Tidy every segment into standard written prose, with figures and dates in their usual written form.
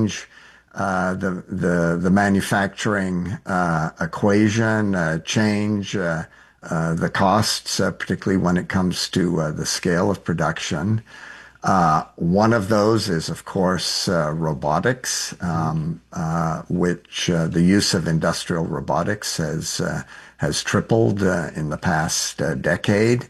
change the manufacturing equation, change the costs, particularly when it comes to the scale of production. One of those is, of course, robotics, which the use of industrial robotics has tripled in the past decade.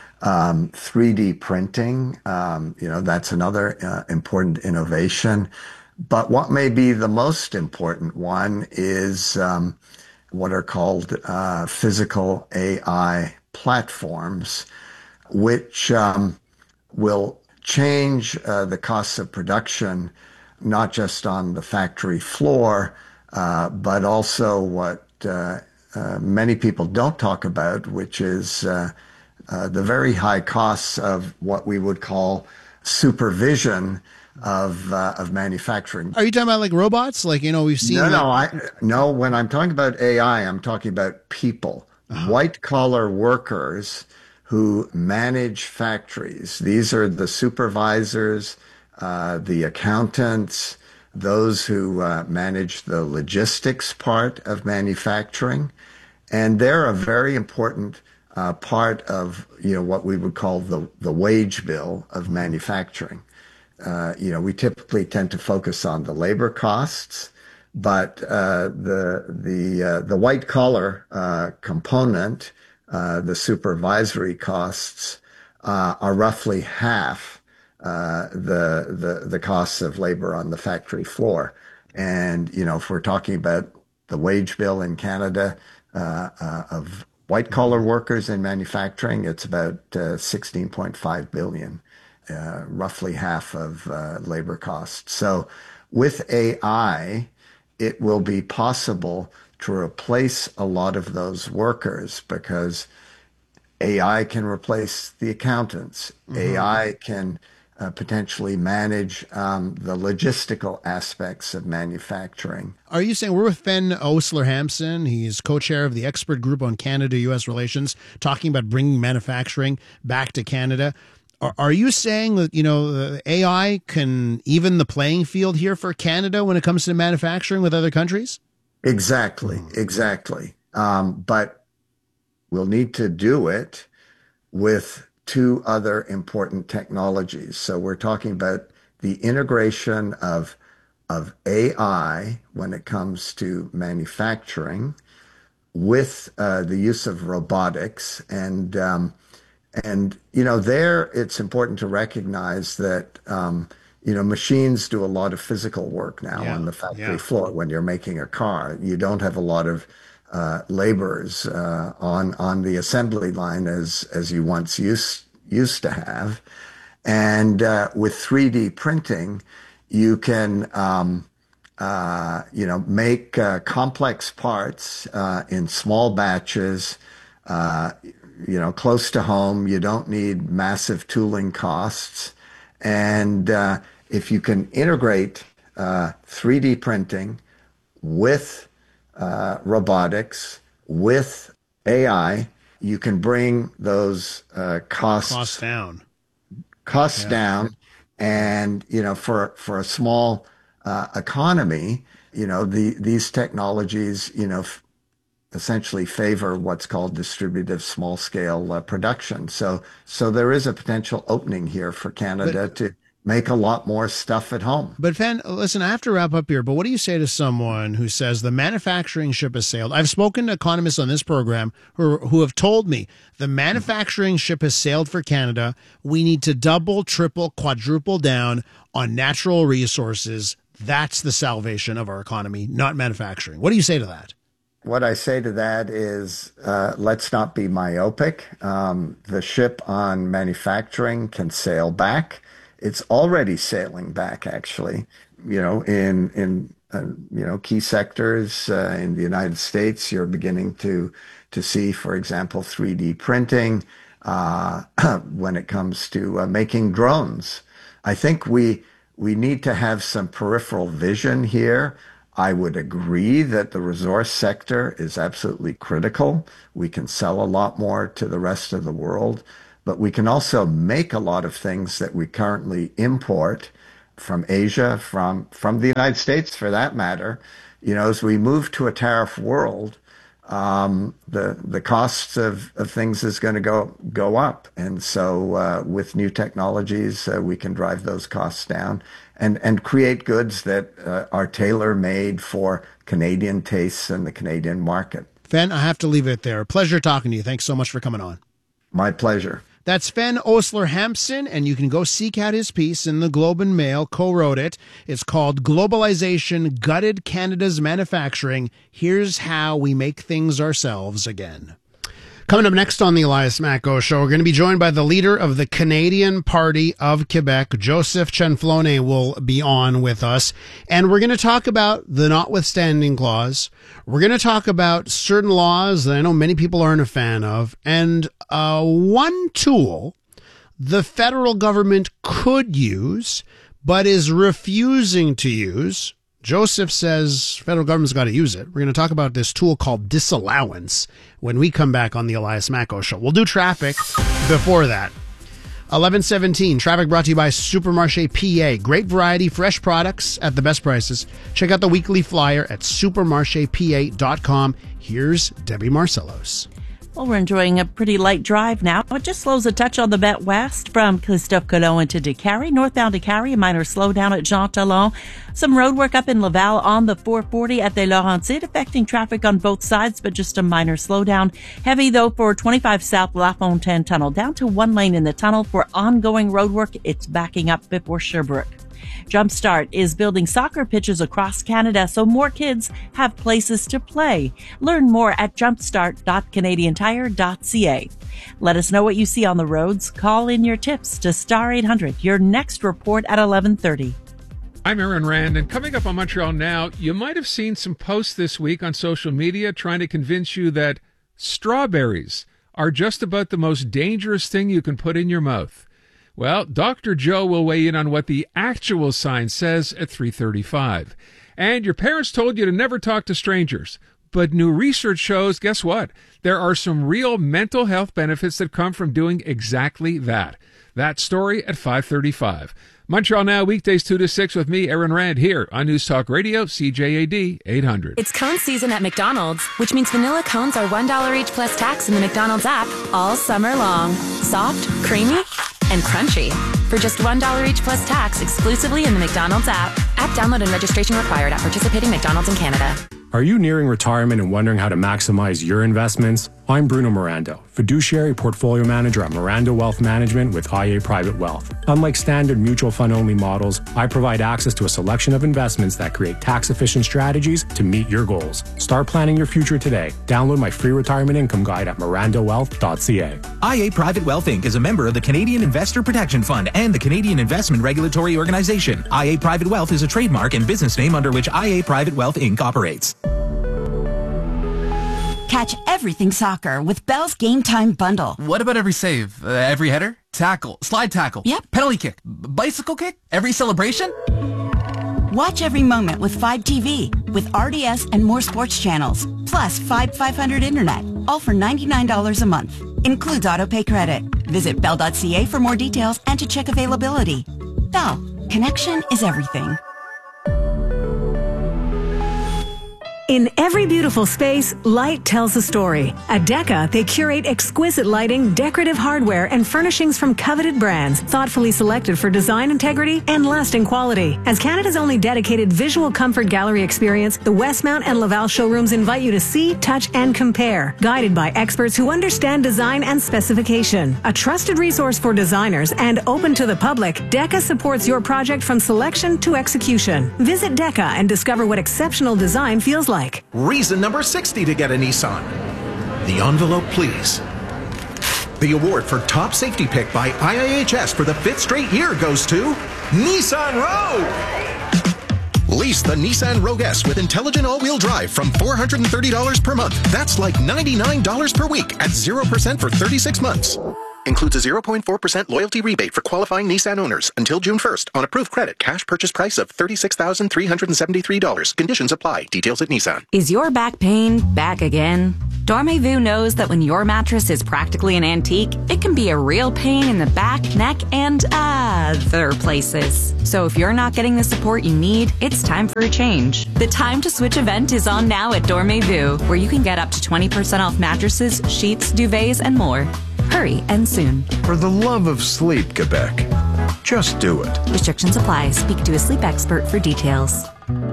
3D printing, that's another important innovation. But what may be the most important one is what are called physical AI platforms, which will change the costs of production, not just on the factory floor, but also what many people don't talk about, which is the very high costs of what we would call supervision of manufacturing. Are you talking about like robots? Like, we've seen. No. When I'm talking about AI, I'm talking about people, white collar workers who manage factories. These are the supervisors, the accountants, those who manage the logistics part of manufacturing. And they're a very important part of what we would call the wage bill of manufacturing. We typically tend to focus on the labor costs, but the white collar component, the supervisory costs, are roughly half the costs of labor on the factory floor. And if we're talking about the wage bill in Canada of white collar workers in manufacturing, it's about 16.5 billion. Roughly half of labor costs. So with AI, it will be possible to replace a lot of those workers because AI can replace the accountants. AI can potentially manage the logistical aspects of manufacturing. Are you saying we're with Ben Osler-Hampson? He's co-chair of the expert group on Canada-U.S. relations, talking about bringing manufacturing back to Canada. Are you saying that, AI can even the playing field here for Canada when it comes to manufacturing with other countries? Exactly. But we'll need to do it with two other important technologies. So we're talking about the integration of AI when it comes to manufacturing with the use of robotics. And there it's important to recognize that, machines do a lot of physical work now on the factory floor. When you're making a car, you don't have a lot of laborers on the assembly line as you once used to have. And with 3D printing, you can make complex parts in small batches. Close to home. You don't need massive tooling costs. And if you can integrate 3D printing with robotics, with AI, you can bring those costs down. And, for a small economy, these technologies, essentially favor what's called distributive small-scale production. So there is a potential opening here for Canada to make a lot more stuff at home. But Fen, listen, I have to wrap up here, but what do you say to someone who says the manufacturing ship has sailed? I've spoken to economists on this program who have told me the manufacturing ship has sailed for Canada. We need to double, triple, quadruple down on natural resources. That's the salvation of our economy, not manufacturing. What do you say to that? What I say to that is, let's not be myopic. The ship on manufacturing can sail back. It's already sailing back, actually. In key sectors in the United States, you're beginning to see, for example, 3D printing when it comes to making drones. I think we need to have some peripheral vision here. I would agree that the resource sector is absolutely critical. We can sell a lot more to the rest of the world, but we can also make a lot of things that we currently import from Asia, from the United States for that matter. As we move to a tariff world, the costs of things is going to go up. And so with new technologies, we can drive those costs down and create goods that are tailor-made for Canadian tastes and the Canadian market. Fen, I have to leave it there. Pleasure talking to you. Thanks so much for coming on. My pleasure. That's Fen Osler-Hampson, and you can go seek out his piece in the Globe and Mail, co-wrote it. It's called Globalization Gutted Canada's Manufacturing. Here's how we make things ourselves again. Coming up next on the Elias Macko Show, we're going to be joined by the leader of the Canadian Party of Quebec. Joseph Cenflone will be on with us. And we're going to talk about the notwithstanding clause. We're going to talk about certain laws that I know many people aren't a fan of. And one tool the federal government could use, but is refusing to use. Joseph says federal government's got to use it. We're going to talk about this tool called disallowance when we come back on the Elias Macko Show. We'll do traffic before that. 11:17, traffic brought to you by Supermarché PA. Great variety, fresh products at the best prices. Check out the weekly flyer at supermarchepa.com. Here's Debbie Marcellos. Well, we're enjoying a pretty light drive now. It just slows a touch on the Bet West from Christophe Colomb into Décarie. Northbound Décarie, a minor slowdown at Jean Talon. Some road work up in Laval on the 440 at the Laurentides, affecting traffic on both sides, but just a minor slowdown. Heavy, though, for 25 South La Fontaine Tunnel. Down to one lane in the tunnel for ongoing road work. It's backing up before Sherbrooke. Jumpstart is building soccer pitches across Canada so more kids have places to play. Learn more at jumpstart.canadiantire.ca. Let us know what you see on the roads. Call in your tips to Star 800. Your next report at 11:30. I'm Aaron Rand, and coming up on Montreal Now, you might have seen some posts this week on social media trying to convince you that strawberries are just about the most dangerous thing you can put in your mouth. Well, Dr. Joe will weigh in on what the actual science says at 3:35. And your parents told you to never talk to strangers. But new research shows, guess what? There are some real mental health benefits that come from doing exactly that. That story at 5:35. Montreal Now, weekdays 2 to 6 with me, Aaron Rand, here on News Talk Radio, CJAD 800. It's cone season at McDonald's, which means vanilla cones are $1 each plus tax in the McDonald's app all summer long. Soft, creamy, and crunchy. For just $1 each plus tax exclusively in the McDonald's app. App download and registration required at participating McDonald's in Canada. Are you nearing retirement and wondering how to maximize your investments? I'm Bruno Mirando, fiduciary portfolio manager at Mirando Wealth Management with IA Private Wealth. Unlike standard mutual fund-only models, I provide access to a selection of investments that create tax-efficient strategies to meet your goals. Start planning your future today. Download my free retirement income guide at mirandowealth.ca. IA Private Wealth Inc. is a member of the Canadian Investor Protection Fund and the Canadian Investment Regulatory Organization. IA Private Wealth is a trademark and business name under which IA Private Wealth Inc. operates. Catch everything soccer with Bell's Game Time Bundle. What about every save? Every header? Tackle? Slide tackle? Yep. Penalty kick? Bicycle kick? Every celebration? Watch every moment with 5 TV, with RDS and more sports channels, plus 500 internet, all for $99 a month. Includes autopay credit. Visit bell.ca for more details and to check availability. Bell, connection is everything. In every beautiful space, light tells a story. At Deca, they curate exquisite lighting, decorative hardware, and furnishings from coveted brands, thoughtfully selected for design integrity and lasting quality. As Canada's only dedicated visual comfort gallery experience, the Westmount and Laval showrooms invite you to see, touch, and compare, guided by experts who understand design and specification. A trusted resource for designers and open to the public, Deca supports your project from selection to execution. Visit Deca and discover what exceptional design feels like. Reason number 60 to get a Nissan. The envelope, please. The award for top safety pick by IIHS for the 5th straight year goes to Nissan Rogue. Lease the Nissan Rogue S with intelligent all-wheel drive from $430 per month. That's like $99 per week at 0% for 36 months. Includes a 0.4% loyalty rebate for qualifying Nissan owners until June 1st on approved credit. Cash purchase price of $36,373. Conditions apply. Details at Nissan. Is your back pain back again? Dormez-vous knows that when your mattress is practically an antique, it can be a real pain in the back, neck, and other places. So if you're not getting the support you need, it's time for a change. The Time to Switch event is on now at Dormez-vous, where you can get up to 20% off mattresses, sheets, duvets, and more. Hurry and soon. For the love of sleep, Quebec, just do it. Restrictions apply. Speak to a sleep expert for details.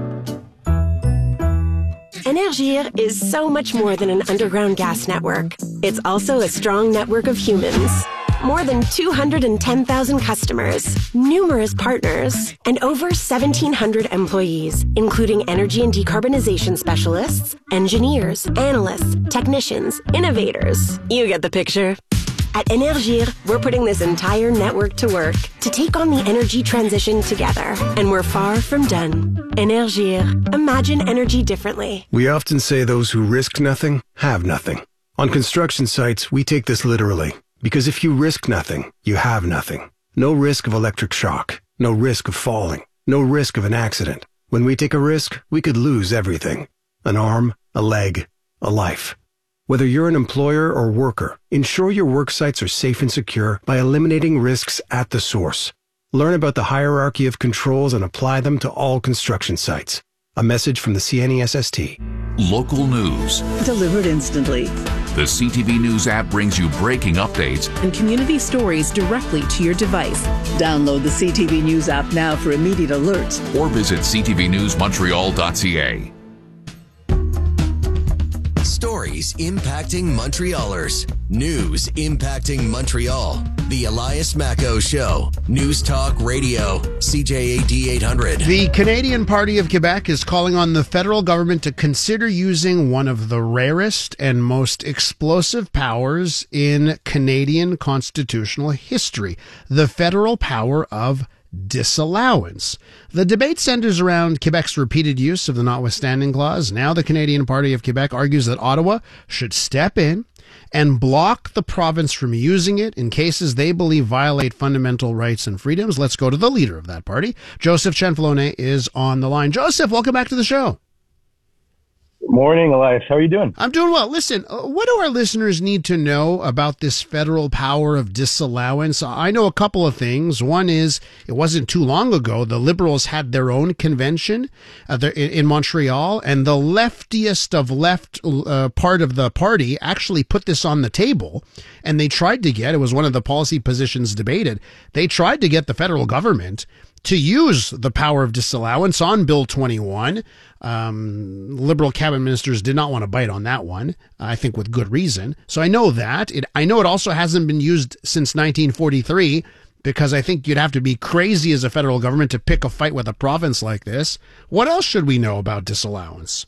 Énergir is so much more than an underground gas network. It's also a strong network of humans. More than 210,000 customers, numerous partners, and over 1,700 employees, including energy and decarbonization specialists, engineers, analysts, technicians, innovators. You get the picture. At Énergir, we're putting this entire network to work to take on the energy transition together. And we're far from done. Énergir. Imagine energy differently. We often say those who risk nothing have nothing. On construction sites, we take this literally. Because if you risk nothing, you have nothing. No risk of electric shock. No risk of falling. No risk of an accident. When we take a risk, we could lose everything. An arm, a leg, a life. Whether you're an employer or worker, ensure your work sites are safe and secure by eliminating risks at the source. Learn about the hierarchy of controls and apply them to all construction sites. A message from the CNESST. Local news. Delivered instantly. The CTV News app brings you breaking updates and community stories directly to your device. Download the CTV News app now for immediate alerts. Or visit ctvnewsmontreal.ca. Stories impacting Montrealers. News impacting Montreal. The Elias Macco Show. News Talk Radio. CJAD 800. The Canadian Party of Quebec is calling on the federal government to consider using one of the rarest and most explosive powers in Canadian constitutional history, the federal power of disallowance. The debate centers around Quebec's repeated use of the notwithstanding clause. Now the Canadian Party of Quebec argues that Ottawa should step in and block the province from using it in cases they believe violate fundamental rights and freedoms. Let's go to the leader of that party. Joseph Cianfalone is on the line. Joseph, welcome back to the show. Morning, Elias. How are you doing? I'm doing well. Listen, what do our listeners need to know about this federal power of disallowance? I know a couple of things. One is, it wasn't too long ago, the Liberals had their own convention in Montreal, and the leftiest of left part of the party actually put this on the table, and they tried to get, it was one of the policy positions debated, they tried to get the federal government to use the power of disallowance on Bill 21. Liberal cabinet ministers did not want to bite on that one, I think with good reason. So I know that. I know it also hasn't been used since 1943, because I think you'd have to be crazy as a federal government to pick a fight with a province like this. What else should we know about disallowance?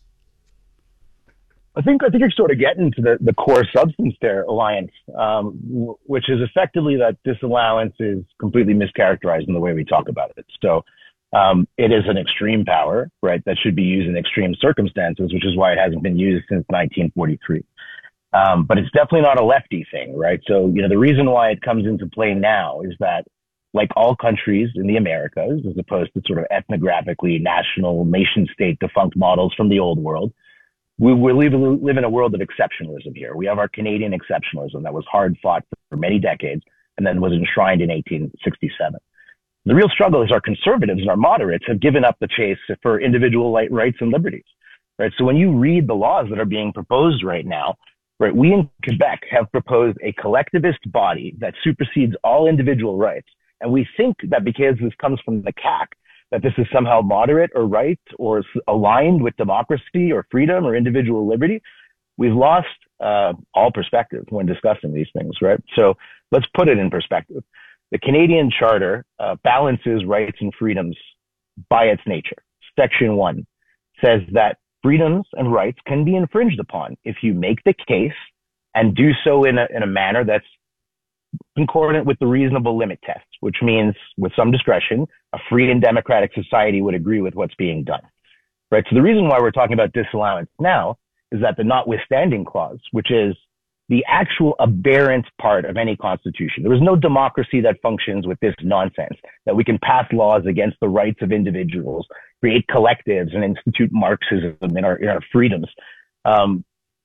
I think you're sort of getting to the core substance there, Alliance, which is effectively that disallowance is completely mischaracterized in the way we talk about it. So it is an extreme power, right, that should be used in extreme circumstances, which is why it hasn't been used since 1943. But it's definitely not a lefty thing, right? So, the reason why it comes into play now is that, like all countries in the Americas, as opposed to sort of ethnographically national nation state defunct models from the old world, we live in a world of exceptionalism here. We have our Canadian exceptionalism that was hard fought for many decades and then was enshrined in 1867. The real struggle is our conservatives and our moderates have given up the chase for individual rights and liberties, right? So when you read the laws that are being proposed right now, right, we in Quebec have proposed a collectivist body that supersedes all individual rights. And we think that because this comes from the CAQ, that this is somehow moderate or right or aligned with democracy or freedom or individual liberty. We've lost all perspective when discussing these things, right? So let's put it in perspective. The Canadian Charter balances rights and freedoms by its nature. Section 1 says that freedoms and rights can be infringed upon if you make the case and do so in a manner that's concordant with the reasonable limit test, which means with some discretion, a free and democratic society would agree with what's being done, right? So the reason why we're talking about disallowance now is that the notwithstanding clause, which is the actual aberrant part of any constitution. There is no democracy that functions with this nonsense, that we can pass laws against the rights of individuals, create collectives, and institute Marxism in our freedoms.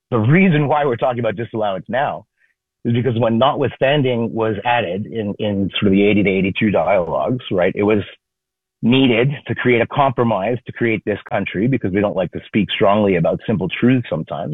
The reason why we're talking about disallowance now is because when notwithstanding was added in sort of the 80 to 82 dialogues, right, it was needed to create a compromise to create this country, because we don't like to speak strongly about simple truths sometimes.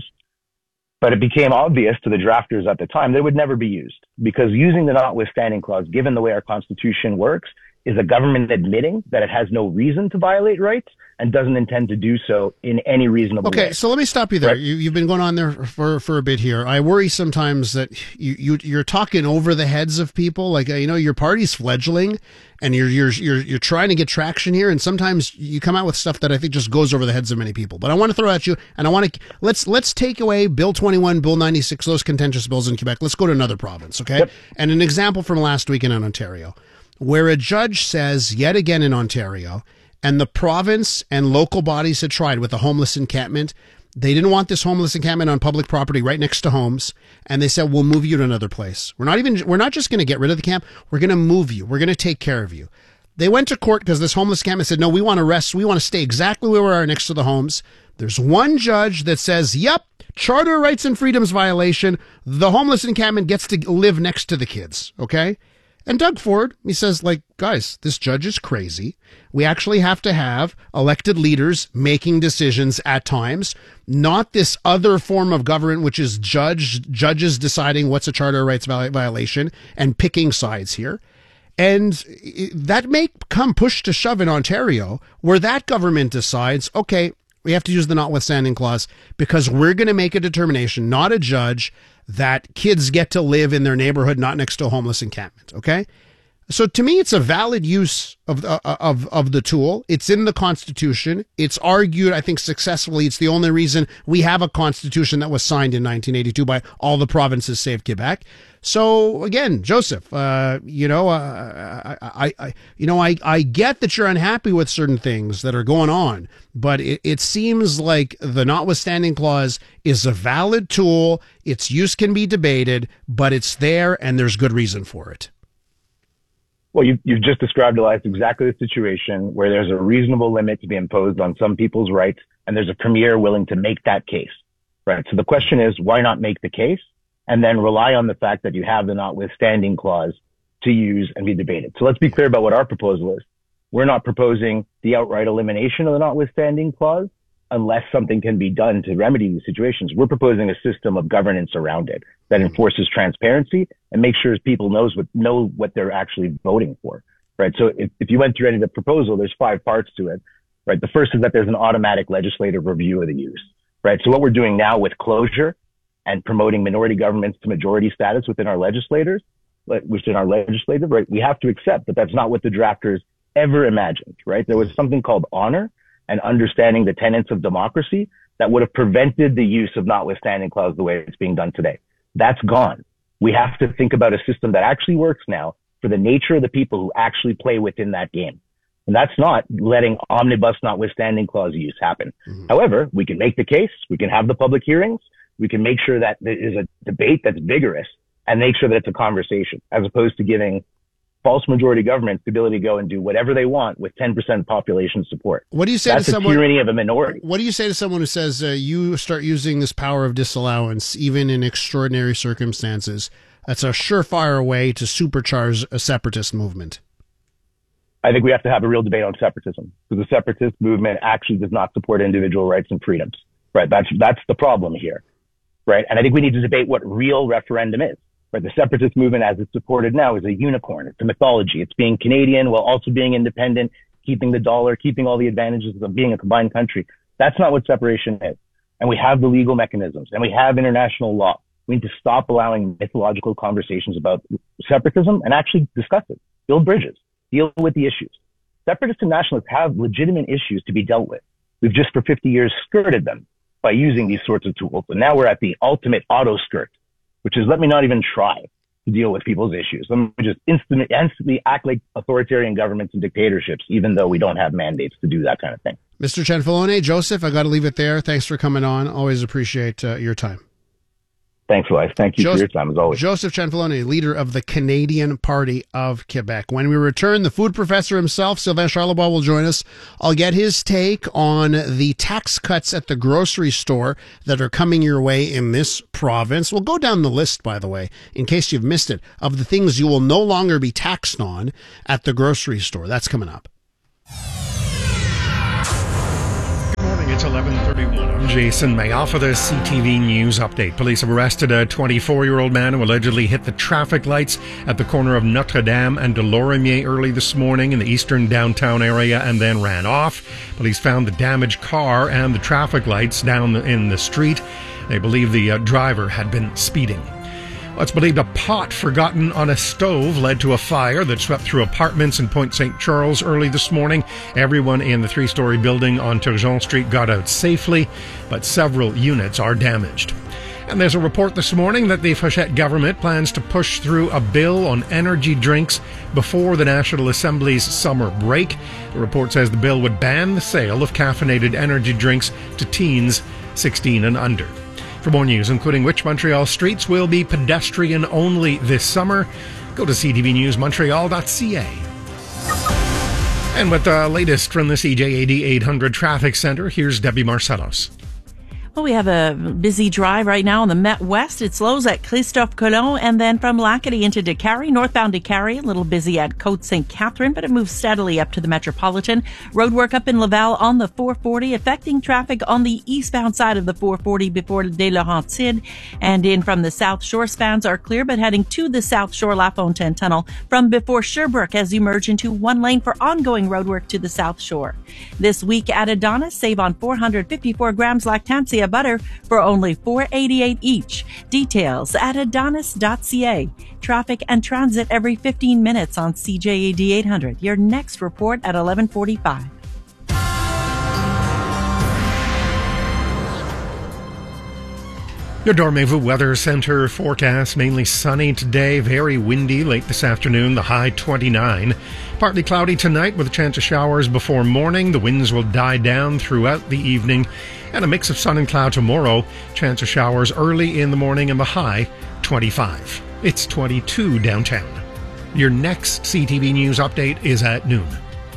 But it became obvious to the drafters at the time that it would never be used, because using the notwithstanding clause, given the way our Constitution works, is a government admitting that it has no reason to violate rights and doesn't intend to do so in any reasonable way. Okay, so let me stop you there. Right. You've been going on there for a bit here. I worry sometimes that you're talking over the heads of people. Like, your party's fledgling, and you're trying to get traction here, and sometimes you come out with stuff that I think just goes over the heads of many people. But I want to throw at you, and I want to let's take away Bill 21, Bill 96, those contentious bills in Quebec. Let's go to another province, okay? Yep. And an example from last week in Ontario, where a judge says, yet again in Ontario, and the province and local bodies had tried with the homeless encampment. They didn't want this homeless encampment on public property right next to homes. And they said, we'll move you to another place. We're not just going to get rid of the camp. We're going to move you. We're going to take care of you. They went to court because this homeless encampment said, no, we want to rest. We want to stay exactly where we are next to the homes. There's one judge that says, yep, charter rights and freedoms violation. The homeless encampment gets to live next to the kids. Okay. And Doug Ford, he says, guys, this judge is crazy. We actually have to have elected leaders making decisions at times, not this other form of government, which is judges deciding what's a charter rights violation and picking sides here. And that may come push to shove in Ontario, where that government decides, okay, we have to use the notwithstanding clause because we're going to make a determination, not a judge, that kids get to live in their neighborhood, not next to a homeless encampment. Okay. So to me, it's a valid use of the tool. It's in the Constitution. It's argued, I think, successfully. It's the only reason we have a Constitution that was signed in 1982 by all the provinces save Quebec. So again, Joseph, I get that you're unhappy with certain things that are going on, but it seems like the notwithstanding clause is a valid tool. Its use can be debated, but it's there and there's good reason for it. Well, you've just described, Elias, exactly the situation where there's a reasonable limit to be imposed on some people's rights, and there's a premier willing to make that case, right? So the question is, why not make the case and then rely on the fact that you have the notwithstanding clause to use and be debated? So let's be clear about what our proposal is. We're not proposing the outright elimination of the notwithstanding clause unless something can be done to remedy these situations. We're proposing a system of governance around it that enforces transparency and makes sure people know what they're actually voting for, right? So if you went through any of the proposal, there's 5 parts to it, right? The first is that there's an automatic legislative review of the use, right? So what we're doing now with closure and promoting minority governments to majority status within our legislative, right? We have to accept that that's not what the drafters ever imagined, right? There was something called honor and understanding the tenets of democracy that would have prevented the use of notwithstanding clause the way it's being done today. That's gone. We have to think about a system that actually works now for the nature of the people who actually play within that game. And that's not letting omnibus notwithstanding clause use happen. Mm-hmm. However, we can make the case. We can have the public hearings. We can make sure that there is a debate that's vigorous and make sure that it's a conversation, as opposed to giving false majority governments the ability to go and do whatever they want with 10% population support. What do you say That's to someone? That's the tyranny of a minority. What do you say to someone who says you start using this power of disallowance even in extraordinary circumstances? That's a surefire way to supercharge a separatist movement. I think we have to have a real debate on separatism, because the separatist movement actually does not support individual rights and freedoms. Right? That's the problem here. Right? And I think we need to debate what real referendum is. Right? The separatist movement, as it's supported now, is a unicorn. It's a mythology. It's being Canadian while also being independent, keeping the dollar, keeping all the advantages of being a combined country. That's not what separation is. And we have the legal mechanisms and we have international law. We need to stop allowing mythological conversations about separatism and actually discuss it, build bridges, deal with the issues. Separatists and nationalists have legitimate issues to be dealt with. We've just for 50 years skirted them by using these sorts of tools. And now we're at the ultimate auto skirt, which is let me not even try to deal with people's issues. Let me just instantly act like authoritarian governments and dictatorships, even though we don't have mandates to do that kind of thing. Mr. Cianfalone, Joseph, I got to leave it there. Thanks for coming on. Always appreciate your time. Thanks, Elias. Thank you for your time, as always. Joseph Cianfalone, leader of the Canadian Party of Quebec. When we return, the food professor himself, Sylvain Charlebois, will join us. I'll get his take on the tax cuts at the grocery store that are coming your way in this province. We'll go down the list, by the way, in case you've missed it, of the things you will no longer be taxed on at the grocery store. That's coming up. It's 11:31. I'm Jason Mayoff for the CTV News Update. Police have arrested a 24-year-old man who allegedly hit the traffic lights at the corner of Notre Dame and de Lorimier early this morning in the eastern downtown area and then ran off. Police found the damaged car and the traffic lights down in the street. They believe the driver had been speeding. It's believed a pot forgotten on a stove led to a fire that swept through apartments in Point St. Charles early this morning. Everyone in the 3-story building on Turgeon Street got out safely, but several units are damaged. And there's a report this morning that the Fréchette government plans to push through a bill on energy drinks before the National Assembly's summer break. The report says the bill would ban the sale of caffeinated energy drinks to teens 16 and under. For more news, including which Montreal streets will be pedestrian only this summer, go to ctvnewsmontreal.ca. And with the latest from the CJAD 800 Traffic Center, here's Debbie Marcelos. Well, we have a busy drive right now on the Met West. It slows at Christophe Colomb and then from Lacadie into Décarie, northbound Décarie, a little busy at Côte St. Catherine, but it moves steadily up to the Metropolitan. Roadwork up in Laval on the 440, affecting traffic on the eastbound side of the 440 before Des Laurentides. And in from the South Shore, spans are clear, but heading to the South Shore La Fontaine Tunnel from before Sherbrooke as you merge into one lane for ongoing roadwork to the South Shore. This week at Adonis, save on 454 grams lactantia butter for only $4.88 each. Details at adonis.ca. Traffic and transit every 15 minutes on CJAD 800. Your next report at 11:45. Your Dormez-vous Weather Center forecast, mainly sunny today, very windy late this afternoon, the high 29. Partly cloudy tonight with a chance of showers before morning. The winds will die down throughout the evening. And a mix of sun and cloud tomorrow. Chance of showers early in the morning and the high 25. It's 22 downtown. Your next CTV News update is at noon.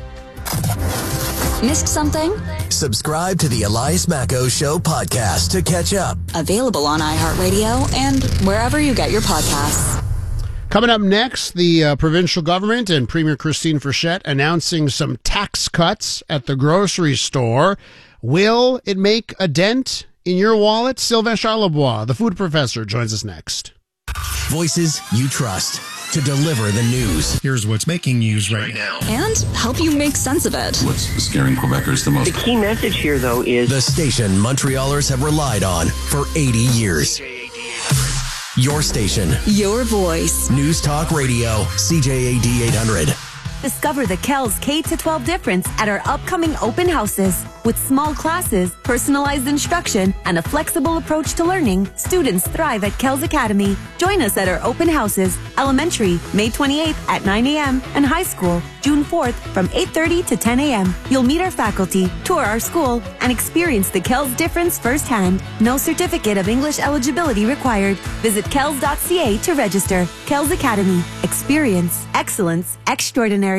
Missed something? Subscribe to the Elias Macco Show podcast to catch up. Available on iHeartRadio and wherever you get your podcasts. Coming up next, the provincial government and Premier Christine Fréchette announcing some tax cuts at the grocery store. Will it make a dent in your wallet? Sylvain Charlebois, the food professor, joins us next. Voices you trust to deliver the news. Here's what's making news right now. And help you make sense of it. What's scaring Quebecers the most? The key message here, though, is the station Montrealers have relied on for 80 years. Your station. Your voice. News Talk Radio, CJAD 800. Discover the Kells K-12 difference at our upcoming open houses. With small classes, personalized instruction, and a flexible approach to learning, students thrive at Kells Academy. Join us at our open houses, elementary, May 28th at 9 a.m., and high school, June 4th from 8:30 to 10 a.m. You'll meet our faculty, tour our school, and experience the Kells difference firsthand. No certificate of English eligibility required. Visit kells.ca to register. Kells Academy. Experience. Excellence. Extraordinary.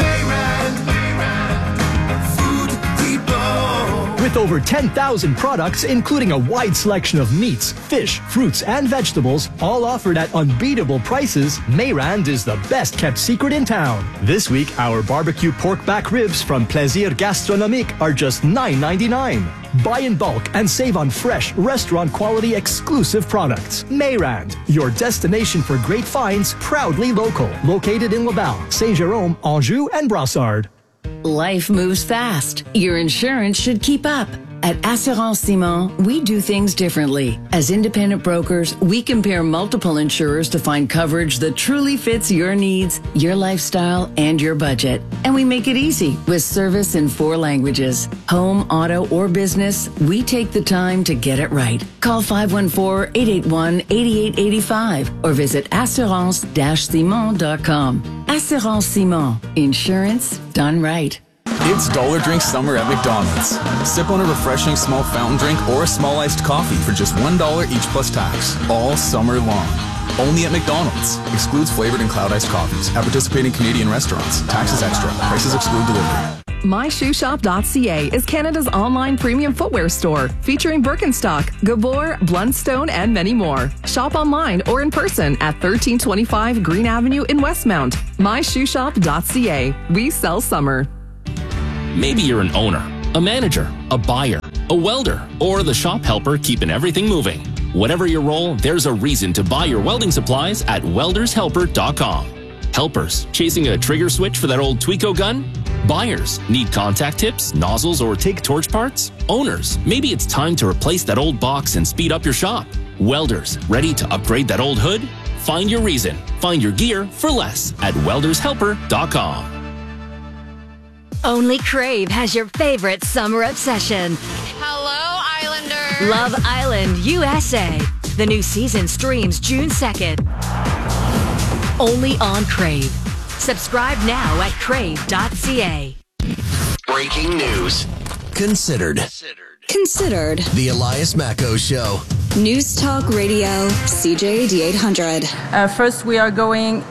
With over 10,000 products, including a wide selection of meats, fish, fruits, and vegetables, all offered at unbeatable prices, Mayrand is the best-kept secret in town. This week, our barbecue pork back ribs from Plaisir Gastronomique are just $9.99. Buy in bulk and save on fresh, restaurant-quality exclusive products. Mayrand, your destination for great finds, proudly local. Located in Laval, Saint-Jérôme, Anjou, and Brassard. Life moves fast. Your insurance should keep up. At Assurance Simon, we do things differently. As independent brokers, we compare multiple insurers to find coverage that truly fits your needs, your lifestyle, and your budget. And we make it easy with service in 4 languages. Home, auto, or business, we take the time to get it right. Call 514-881-8885 or visit assurance-simon.com. Assurance Simon. Insurance done right. It's Dollar Drink Summer at McDonald's. Sip on a refreshing small fountain drink or a small iced coffee for just $1 each plus tax, all summer long. Only at McDonald's. Excludes flavored and cloud iced coffees. At participating Canadian restaurants. Taxes extra. Prices exclude delivery. MyShoeshop.ca is Canada's online premium footwear store, featuring Birkenstock, Gabor, Blundstone, and many more. Shop online or in person at 1325 Green Avenue in Westmount. MyShoeshop.ca. We sell summer. Maybe you're an owner, a manager, a buyer, a welder, or the shop helper keeping everything moving. Whatever your role, there's a reason to buy your welding supplies at weldershelper.com. Helpers, chasing a trigger switch for that old Tweco gun? Buyers, need contact tips, nozzles, or take torch parts? Owners, maybe it's time to replace that old box and speed up your shop. Welders, ready to upgrade that old hood? Find your reason. Find your gear for less at weldershelper.com. Only Crave has your favorite summer obsession. Hello, Islander. Love Island, USA. The new season streams June 2nd. Only on Crave. Subscribe now at crave.ca. Breaking news. Considered. The Elias Macco Show. News Talk Radio, CJAD 800. First, we are going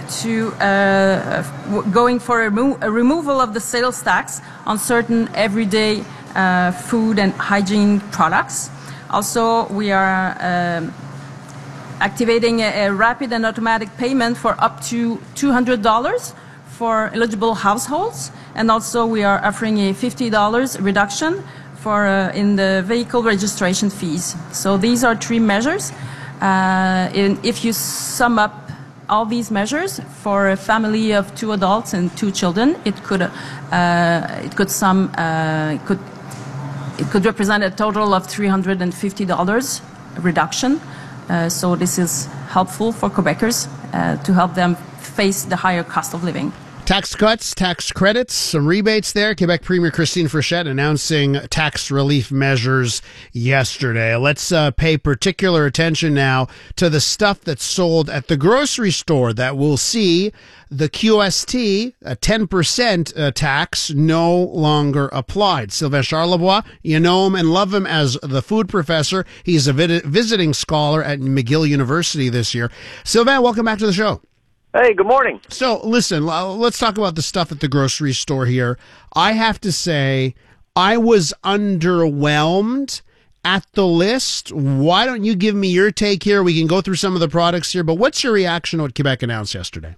for a removal of the sales tax on certain everyday food and hygiene products. Also, we are activating a rapid and automatic payment for up to $200 for eligible households, and also we are offering a $50 reduction for in the vehicle registration fees. So these are three measures. If you sum up all these measures for a family of 2 adults and 2 children, it could represent a total of $350 reduction. So this is helpful for Quebecers to help them face the higher cost of living. Tax cuts, tax credits, some rebates there. Quebec Premier Christine Frechette announcing tax relief measures yesterday. Let's pay particular attention now to the stuff that's sold at the grocery store that will see the QST, a 10% tax, no longer applied. Sylvain Charlebois, you know him and love him as the food professor. He's a visiting scholar at McGill University this year. Sylvain, welcome back to the show. Hey, good morning. So, listen, let's talk about the stuff at the grocery store here. I have to say, I was underwhelmed at the list. Why don't you give me your take here? We can go through some of the products here, but what's your reaction to what Quebec announced yesterday?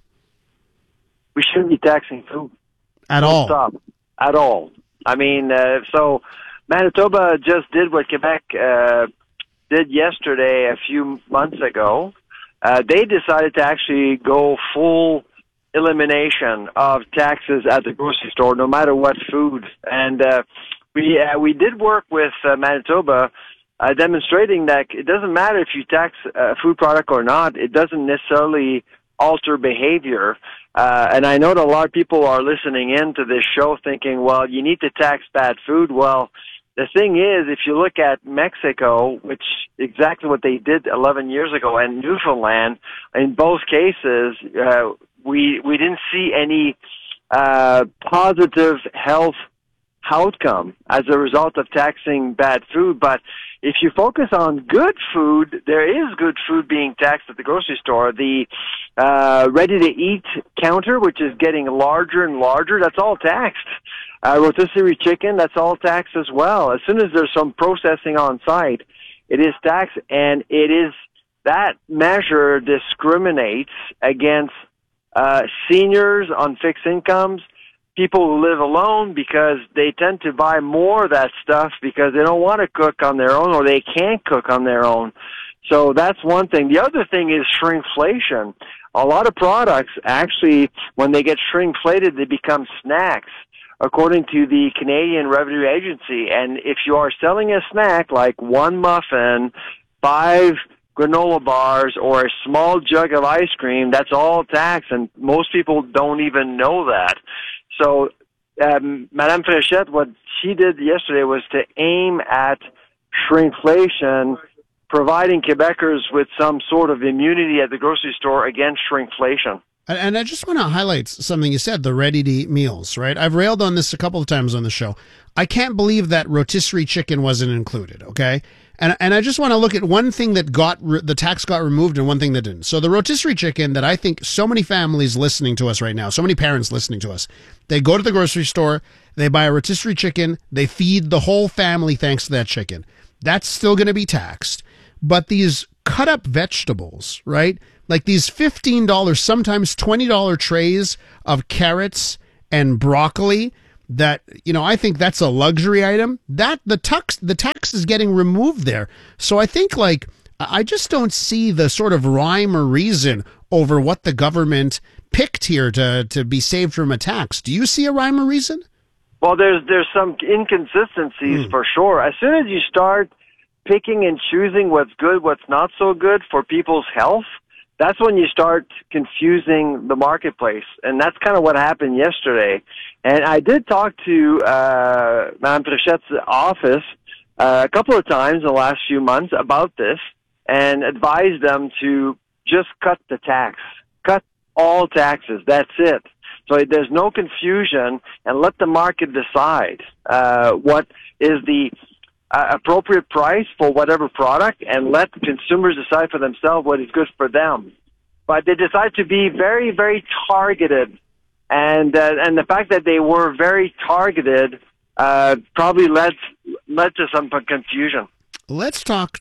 We shouldn't be taxing food. At all? Stop. At all. I mean, so Manitoba just did what Quebec did yesterday a few months ago. They decided to actually go full elimination of taxes at the grocery store, no matter what food. And we did work with Manitoba, demonstrating that it doesn't matter if you tax a food product or not. It doesn't necessarily alter behavior. And I know that a lot of people are listening in to this show thinking, well, you need to tax bad food. Well, the thing is, if you look at Mexico, which exactly what they did 11 years ago, and Newfoundland, in both cases, we didn't see any positive health outcome as a result of taxing bad food. But if you focus on good food, there is good food being taxed at the grocery store. The ready-to-eat counter, which is getting larger and larger, that's all taxed. Rotisserie chicken, that's all taxed as well. As soon as there's some processing on site, it is taxed, and it is that measure discriminates against seniors on fixed incomes, people who live alone, because they tend to buy more of that stuff because they don't want to cook on their own or they can't cook on their own. So that's one thing. The other thing is shrinkflation. A lot of products, actually, when they get shrinkflated, they become snacks, according to the Canadian Revenue Agency. And if you are selling a snack like one muffin, 5 granola bars, or a small jug of ice cream, that's all taxed, and most people don't even know that. So Madame Frechette, what she did yesterday was to aim at shrinkflation, providing Quebecers with some sort of immunity at the grocery store against shrinkflation. And I just want to highlight something you said, the ready-to-eat meals, right? I've railed on this a couple of times on the show. I can't believe that rotisserie chicken wasn't included, okay? And I just want to look at one thing that the tax got removed and one thing that didn't. So the rotisserie chicken that I think so many families listening to us right now, so many parents listening to us, they go to the grocery store, they buy a rotisserie chicken, they feed the whole family thanks to that chicken. That's still going to be taxed. But these cut up vegetables, right? Like these $15, sometimes $20 trays of carrots and broccoli that, I think that's a luxury item. That the tax is getting removed there. So I think I just don't see the sort of rhyme or reason over what the government picked here to be saved from a tax. Do you see a rhyme or reason? Well, there's some inconsistencies for sure. As soon as you start picking and choosing what's good, what's not so good for people's health, that's when you start confusing the marketplace. And that's kind of what happened yesterday. And I did talk to Mme. Fréchette's office a couple of times in the last few months about this and advised them to just cut the tax. Cut all taxes. That's it. So there's no confusion, and let the market decide what is the appropriate price for whatever product, and let consumers decide for themselves what is good for them. But they decided to be very, very targeted, and the fact that they were very targeted probably led to some confusion. Let's talk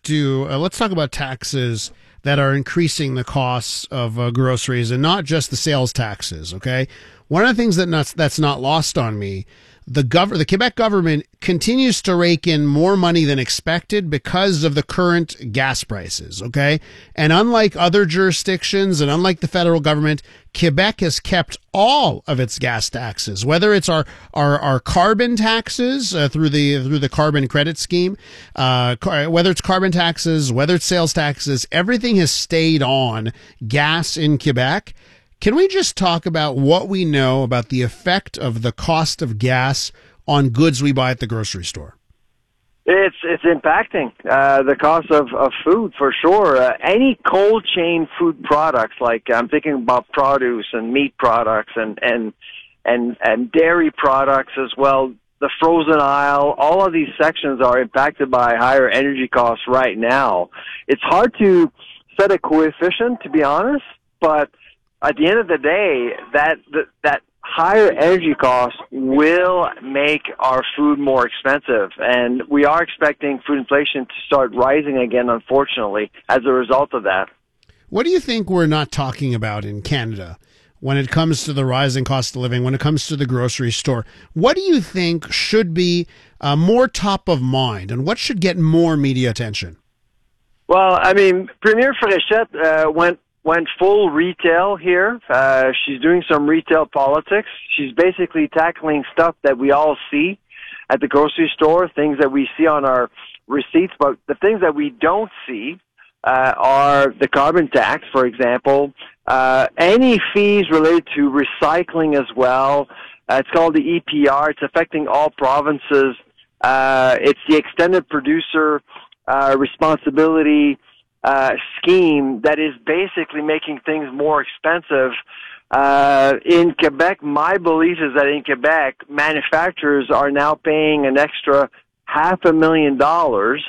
about taxes that are increasing the costs of groceries, and not just the sales taxes. Okay, one of the things that's not lost on me. The Quebec government continues to rake in more money than expected because of the current gas prices, okay? And unlike other jurisdictions and unlike the federal government, Quebec has kept all of its gas taxes, whether it's our carbon taxes through the carbon credit scheme, whether it's carbon taxes, whether it's sales taxes, everything has stayed on gas in Quebec. Can we just talk about what we know about the effect of the cost of gas on goods we buy at the grocery store? It's impacting the cost of food for sure. Any cold chain food products, like I'm thinking about produce and meat products and dairy products as well. The frozen aisle, all of these sections are impacted by higher energy costs right now. It's hard to set a coefficient, to be honest, but at the end of the day, that higher energy costs will make our food more expensive, and we are expecting food inflation to start rising again, unfortunately, as a result of that. What do you think we're not talking about in Canada when it comes to the rising cost of living, when it comes to the grocery store? What do you think should be more top of mind, and what should get more media attention? Well, I mean, Premier Fréchette went full retail here. She's doing some retail politics. She's basically tackling stuff that we all see at the grocery store, things that we see on our receipts, but the things that we don't see are the carbon tax, for example, any fees related to recycling as well. It's called the EPR. It's affecting all provinces. It's the extended producer responsibility scheme that is basically making things more expensive. In Quebec, my belief is that in Quebec, manufacturers are now paying an extra $500,000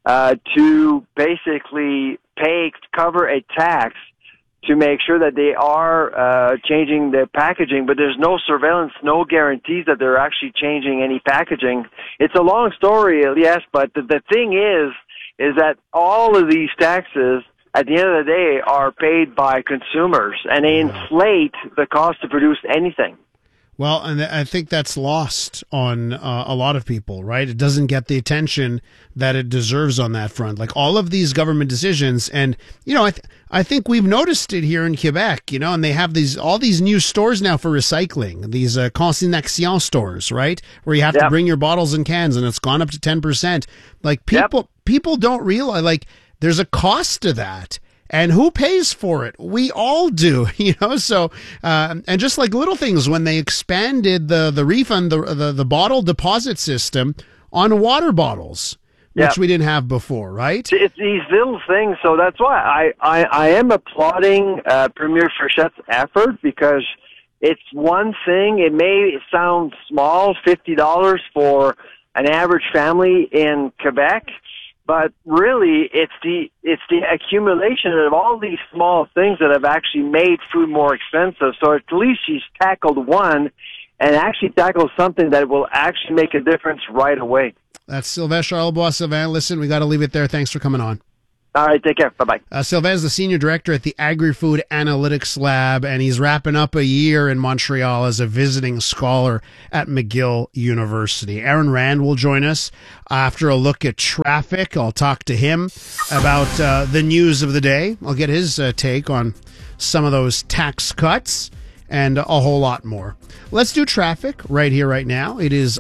to basically cover a tax to make sure that they are changing their packaging, but there's no surveillance, no guarantees that they're actually changing any packaging. It's a long story, yes, but the thing is that all of these taxes, at the end of the day, are paid by consumers, and they inflate the cost to produce anything. Well, and I think that's lost on a lot of people, right? It doesn't get the attention that it deserves on that front. Like all of these government decisions, and I think we've noticed it here in Quebec, and they have all these new stores now for recycling, these consignation stores, right, where you have to bring your bottles and cans, and it's gone up to 10%. Like people don't realize, like, there's a cost to that. And who pays for it? We all do, so, and just like little things, when they expanded the refund, the bottle deposit system on water bottles, which we didn't have before, right? It's these little things, so that's why I am applauding Premier Frichette's effort, because it's one thing. It may sound small, $50 for an average family in Quebec, but really it's the accumulation of all these small things that have actually made food more expensive. So at least she's tackled one, and actually tackled something that will actually make a difference right away. That's Sylvain Charlebois. Sylvain, listen, we got to leave it there. Thanks for coming on. All right, take care. Bye-bye. Sylvain is the Senior Director at the Agri-Food Analytics Lab, and he's wrapping up a year in Montreal as a visiting scholar at McGill University. Aaron Rand will join us after a look at traffic. I'll talk to him about the news of the day. I'll get his take on some of those tax cuts and a whole lot more. Let's do traffic right here, right now. It is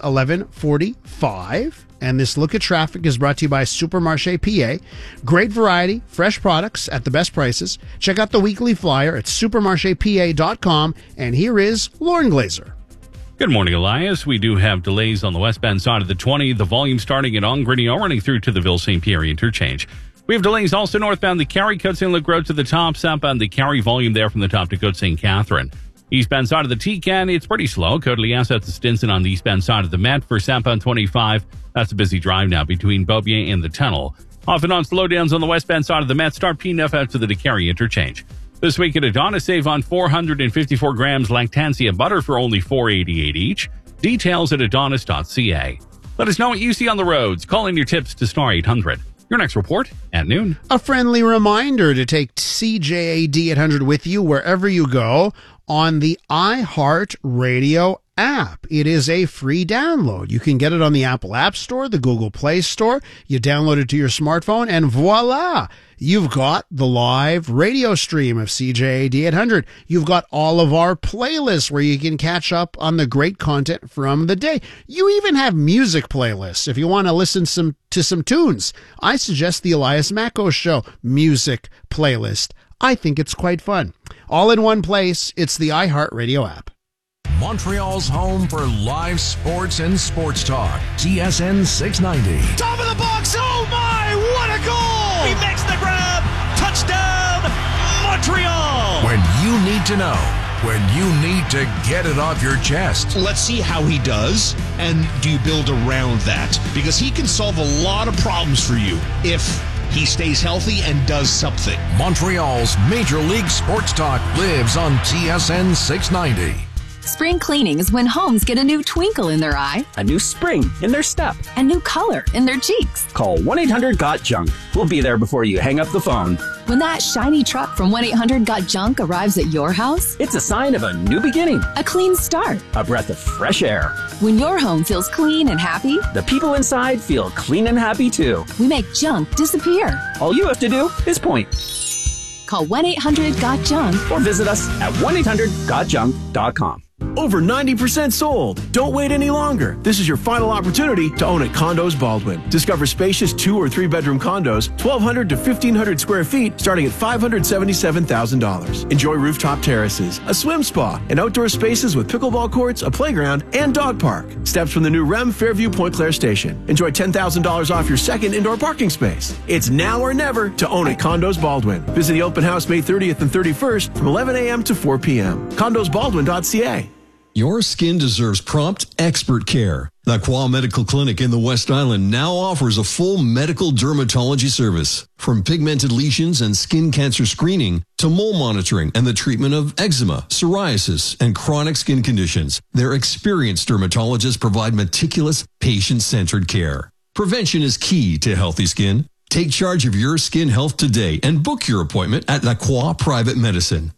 11:45. And this look at traffic is brought to you by Supermarché PA. Great variety, fresh products at the best prices. Check out the weekly flyer at supermarchepa.com. And here is Lauren Glazer. Good morning, Elias. We do have delays on the westbound side of the 20. The volume starting at Grignon running through to the Ville-Saint-Pierre interchange. We have delays also northbound the Carrie, Côte-Saint Luc Road to the top. Southbound the Carrie, volume there from the top to Côte-Saint Catherine. Eastbound side of the Tecan, it's pretty slow. Côte-Liesse at the Stinson on the eastbound side of the Met. For southbound 25, that's a busy drive now between Beaubien and the Tunnel. Off and on slowdowns on the westbound side of the Met. Start P9 out to the DeCarry interchange. This week at Adonis, save on 454 grams Lactantia butter for only $4.88 each. Details at adonis.ca. Let us know what you see on the roads. Call in your tips to Star 800. Your next report at noon. A friendly reminder to take CJAD 800 with you wherever you go on the iHeart Radio app. It is a free download. You can get it on the Apple App Store, the Google Play Store. You download it to your smartphone, and voila! You've got the live radio stream of CJAD 800. You've got all of our playlists where you can catch up on the great content from the day. You even have music playlists if you want to listen to some tunes. I suggest the Elias Macko Show music playlist. I think it's quite fun. All in one place, it's the iHeartRadio app. Montreal's home for live sports and sports talk. TSN 690. Top of the box. Oh my, what a goal! He makes the grab. Touchdown, Montreal! When you need to know. When you need to get it off your chest. Let's see how he does, and do you build around that? Because he can solve a lot of problems for you if he stays healthy and does something. Montreal's Major League Sports Talk lives on TSN 690. Spring cleaning is when homes get a new twinkle in their eye, a new spring in their step, a new color in their cheeks. Call 1-800-GOT-JUNK. We'll be there before you hang up the phone. When that shiny truck from 1-800-GOT-JUNK arrives at your house, it's a sign of a new beginning, a clean start, a breath of fresh air. When your home feels clean and happy, the people inside feel clean and happy too. We make junk disappear. All you have to do is point. Call 1-800-GOT-JUNK or visit us at 1-800-GOTJUNK.com. Over 90% sold. Don't wait any longer. This is your final opportunity to own at Condos Baldwin. Discover spacious 2 or 3 bedroom condos, 1,200 to 1,500 square feet, starting at $577,000. Enjoy rooftop terraces, a swim spa, and outdoor spaces with pickleball courts, a playground, and dog park. Steps from the new REM Fairview Point Claire station. Enjoy $10,000 off your second indoor parking space. It's now or never to own at Condos Baldwin. Visit the open house May 30th and 31st from 11 a.m. to 4 p.m. CondosBaldwin.ca. Your skin deserves prompt, expert care. Lacroix Medical Clinic in the West Island now offers a full medical dermatology service. From pigmented lesions and skin cancer screening to mole monitoring and the treatment of eczema, psoriasis, and chronic skin conditions, their experienced dermatologists provide meticulous, patient-centered care. Prevention is key to healthy skin. Take charge of your skin health today and book your appointment at Lacroix Private Medicine.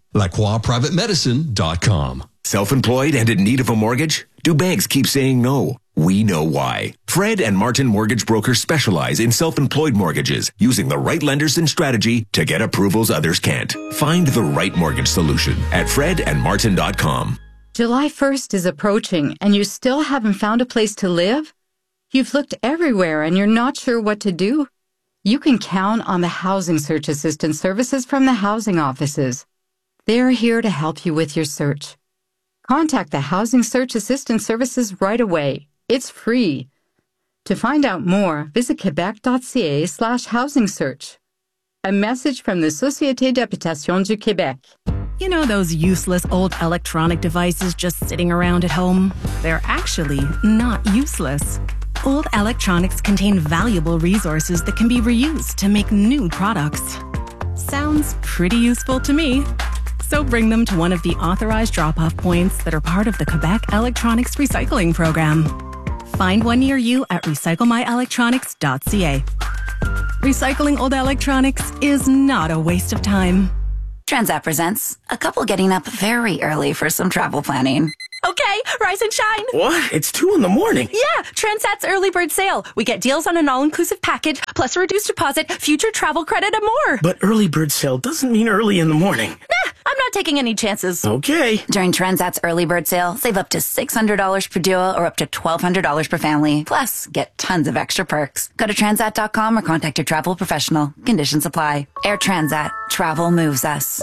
LacroixPrivateMedicine.com. Self-employed and in need of a mortgage? Do banks keep saying no? We know why. Fred and Martin Mortgage Brokers specialize in self-employed mortgages, using the right lenders and strategy to get approvals others can't. Find the right mortgage solution at fredandmartin.com. July 1st is approaching and you still haven't found a place to live? You've looked everywhere and you're not sure what to do? You can count on the Housing Search Assistance services from the housing offices. They're here to help you with your search. Contact the Housing Search Assistance Services right away. It's free. To find out more, visit quebec.ca/housing search. A message from the Société d'habitation du Québec. You know those useless old electronic devices just sitting around at home? They're actually not useless. Old electronics contain valuable resources that can be reused to make new products. Sounds pretty useful to me. So bring them to one of the authorized drop-off points that are part of the Quebec Electronics Recycling Program. Find one near you at recyclemyelectronics.ca. Recycling old electronics is not a waste of time. Transat presents a couple getting up very early for some travel planning. Okay, rise and shine. What? It's 2 a.m. Yeah, Transat's early bird sale. We get deals on an all-inclusive package, plus a reduced deposit, future travel credit, and more. But early bird sale doesn't mean early in the morning. Nah, I'm not taking any chances. Okay. During Transat's early bird sale, save up to $600 per duo or up to $1,200 per family. Plus, get tons of extra perks. Go to transat.com or contact your travel professional. Conditions apply. Air Transat. Travel moves us.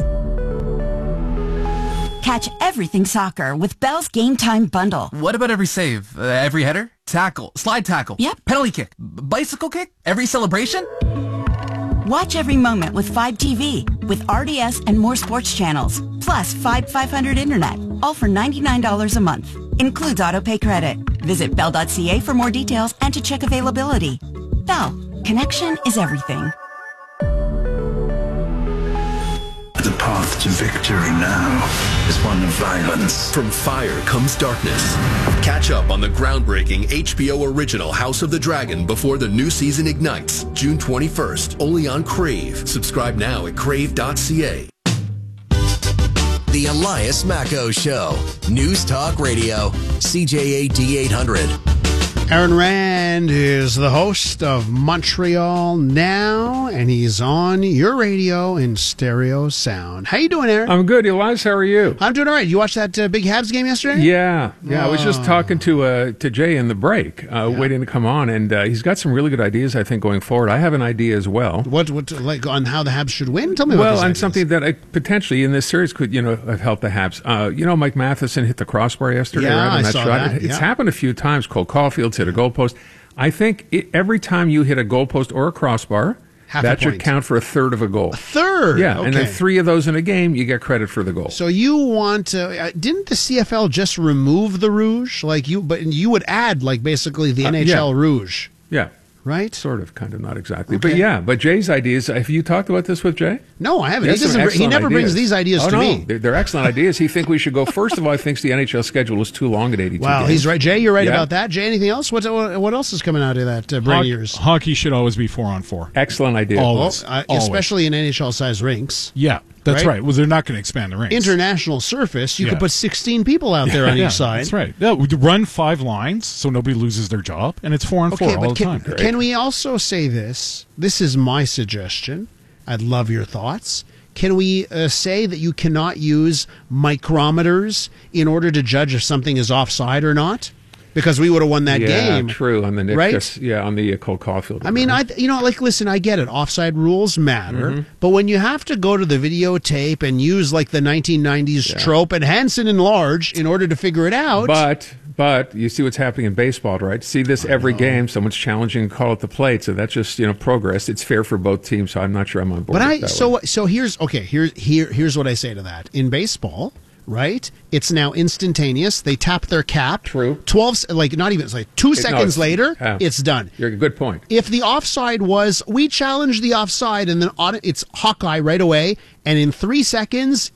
Catch everything soccer with Bell's Game Time Bundle. What about every save? Every header? Tackle? Slide tackle? Yep. Penalty kick? Bicycle kick? Every celebration? Watch every moment with 5 TV, with RDS and more sports channels, plus 500 internet, all for $99 a month. Includes autopay credit. Visit bell.ca for more details and to check availability. Bell, connection is everything. The path to victory now is one of violence. From fire comes darkness. Catch up on the groundbreaking HBO original House of the Dragon before the new season ignites, June 21st, only on Crave. Subscribe now at crave.ca. The Elias Macco Show. News Talk Radio. CJAD 800. Aaron Rand is the host of Montreal Now, and he's on your radio in stereo sound. How you doing, Aaron? I'm good. Elias, how are you? I'm doing all right. You watched that big Habs game yesterday? Yeah. I was just talking to Jay in the break, waiting to come on, and he's got some really good ideas, I think, going forward. I have an idea as well. What like on how the Habs should win? Tell me about on something that I potentially in this series could, have helped the Habs. Mike Matheson hit the crossbar yesterday, right, on that saw shot. That. It's happened a few times. Cole Caulfield's hit a goalpost. I think every time you hit a goalpost or a crossbar, that should count for a third of a goal. A third? Yeah, okay. And then 3 of those in a game, you get credit for the goal. So you want to... didn't the CFL just remove the Rouge? But you would add, basically the NHL Rouge. Yeah. Right? Sort of, kind of, not exactly. Okay. But Jay's ideas, have you talked about this with Jay? No, I haven't. He never brings these ideas to me. They're excellent ideas. He thinks we should go, first of all, he thinks the NHL schedule is too long at 82 Wow, games. he's right. Jay, you're right about that. Jay, anything else? What else is coming out of that brain of yours? Hockey should always be 4-on-4. Excellent idea. Always. Especially in NHL-sized rinks. Yeah. That's right. Well, they're not going to expand the rinks. International surface, you could put 16 people out there on each side. That's right. Yeah, we run 5 lines so nobody loses their job, and it's 4-on-4 all the time. Can we also say this? This is my suggestion. I'd love your thoughts. Can we say that you cannot use micrometers in order to judge if something is offside or not? Because we would have won that game. Yeah, true. On the Nick, right? On the Cole Caulfield. I mean, listen, I get it. Offside rules matter. But when you have to go to the videotape and use the 1990s trope and Hansen enlarge in order to figure it out. But you see what's happening in baseball, right? See this every game. Someone's challenging a call at the plate. So that's just, progress. It's fair for both teams. So I'm not sure I'm on board with that. So here's what I say to that. In baseball, right? It's now instantaneous. They tap their cap. True. 12, not even, it's 2 seconds later, it's done. You're a good point. If the offside was, we challenge the offside, and then it's Hawkeye right away, and in 3 seconds,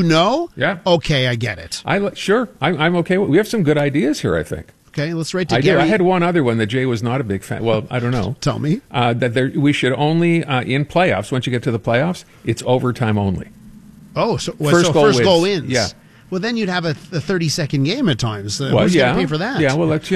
yeah. Okay, I get it. I'm okay with it. We have some good ideas here, I think. Okay, let's write to Gary. I had one other one that Jay was not a big fan. Well, I don't know. Tell me. We should only, in playoffs, once you get to the playoffs, it's overtime only. Oh, so first goal wins. Yeah. Well, then you'd have a 30-second game at times. Who's going to pay for that? Yeah, well, that's,